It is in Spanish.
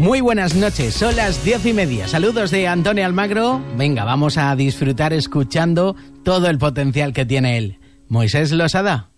Muy buenas noches, son las 10:30. Saludos de Antonio Almagro. Venga, vamos a disfrutar escuchando todo el potencial que tiene él. Moisés Losada.